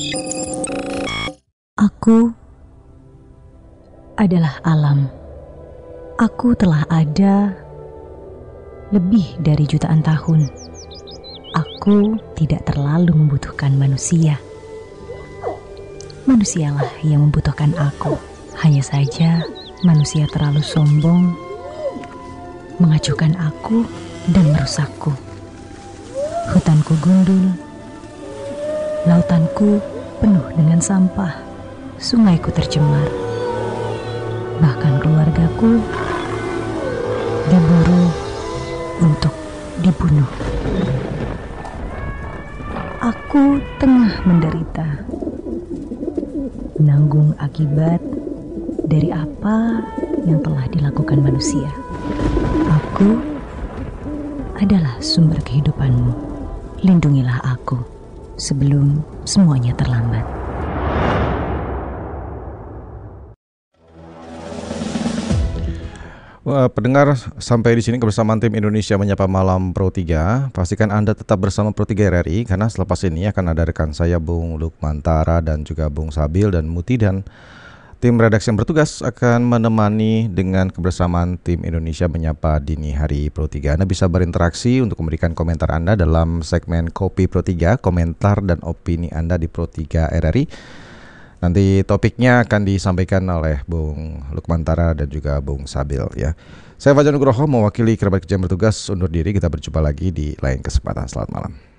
Aku adalah alam. Aku telah ada lebih dari jutaan tahun. Aku tidak terlalu membutuhkan manusia. Manusialah yang membutuhkan aku. Hanya saja manusia terlalu sombong, mengacuhkan aku dan merusakku. Hutanku gundul, lautanku penuh dengan sampah, sungaiku tercemar. Bahkan keluargaku diburu untuk dibunuh. Aku tengah menderita, menanggung akibat dari apa yang telah dilakukan manusia. Aku adalah sumber kehidupanmu. Lindungilah aku sebelum semuanya terlambat. Pendengar, sampai di sini kebersamaan tim Indonesia Menyapa Malam Pro 3. Pastikan Anda tetap bersama Pro 3 RRI karena selepas ini akan ada rekan saya Bung Lukmantara dan juga Bung Sabil dan Muti, dan tim redaksi yang bertugas akan menemani dengan kebersamaan tim Indonesia Menyapa Dini Hari Pro 3. Anda bisa berinteraksi untuk memberikan komentar Anda dalam segmen Kopi Pro 3, komentar dan opini Anda di Pro 3 RRI. Nanti topiknya akan disampaikan oleh Bung Lukmantara dan juga Bung Sabil ya. Saya Fajar Nugroho mewakili kerabat kerja yang bertugas undur diri. Kita berjumpa lagi di lain kesempatan. Selamat malam.